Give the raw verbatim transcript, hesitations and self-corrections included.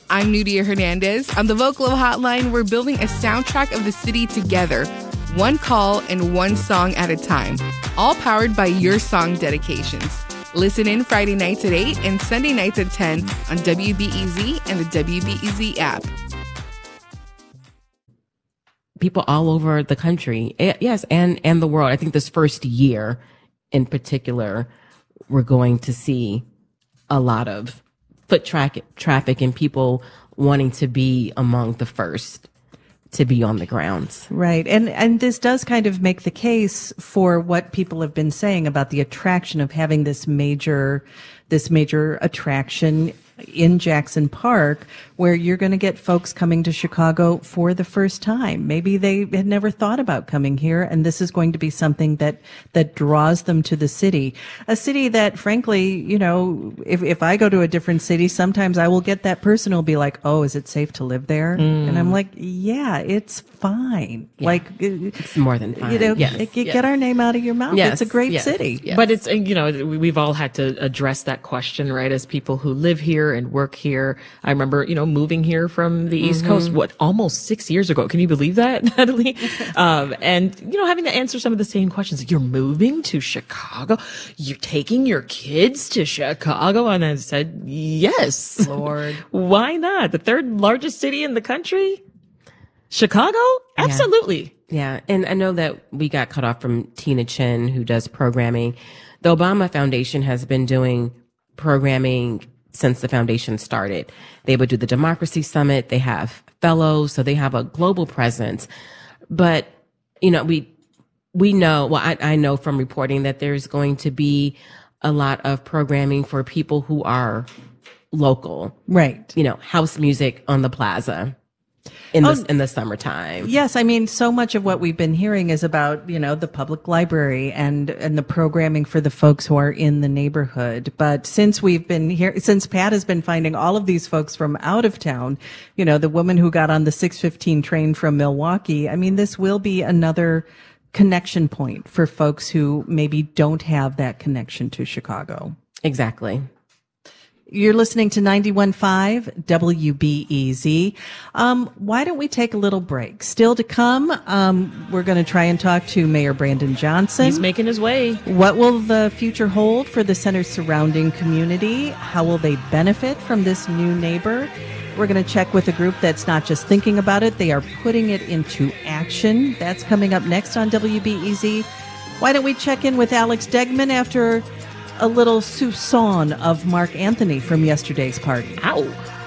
I'm Nudia Hernandez. On the Vocalo Hotline, we're building a soundtrack of the city together, one call and one song at a time, all powered by your song dedications. Listen in Friday nights at eight and Sunday nights at ten on W B E Z and the W B E Z app. People all over the country, yes, and, and the world. I think this first year in particular, we're going to see a lot of foot tra- traffic and people wanting to be among the first to be on the grounds. Right. And and this does kind of make the case for what people have been saying about the attraction of having this major this major attraction in Jackson Park, where you're going to get folks coming to Chicago for the first time. Maybe they had never thought about coming here, and this is going to be something that that draws them to the city. A city that, frankly, you know, if if I go to a different city, sometimes I will get that person who'll be like, "Oh, is it safe to live there?" Mm. And I'm like, "Yeah, it's fine." Yeah. Like, it's more than fine. You know, yes. get, yes. get our name out of your mouth. Yes. It's a great yes. city. Yes. But it's, you know, we've all had to address that question, right? As people who live here and work here. I remember, you know, moving here from the East mm-hmm. Coast, what, almost six years ago. Can you believe that, Natalie? um, and, you know, having to answer some of the same questions. You're moving to Chicago? You're taking your kids to Chicago? And I said, yes. Lord. Why not? The third largest city in the country? Chicago? Absolutely. Yeah. yeah. And I know that we got cut off from Tina Chin, who does programming. The Obama Foundation has been doing programming since the foundation started. They would do the Democracy Summit. They have fellows, so they have a global presence. But, you know, we, we know, well, I, I know from reporting that there's going to be a lot of programming for people who are local. Right. You know, house music on the plaza in the, oh, in the summertime. Yes. I mean, so much of what we've been hearing is about, you know, the public library and, and the programming for the folks who are in the neighborhood. But since we've been here, since Pat has been finding all of these folks from out of town, you know, the woman who got on the six fifteen train from Milwaukee, I mean, this will be another connection point for folks who maybe don't have that connection to Chicago. Exactly. You're listening to ninety-one point five W B E Z. Um, why don't we take a little break? Still to come, um, we're going to try and talk to Mayor Brandon Johnson. He's making his way. What will the future hold for the center's surrounding community? How will they benefit from this new neighbor? We're going to check with a group that's not just thinking about it, they are putting it into action. That's coming up next on W B E Z. Why don't we check in with Alex Degman after a little soupçon of Mark Anthony from yesterday's party? Ow.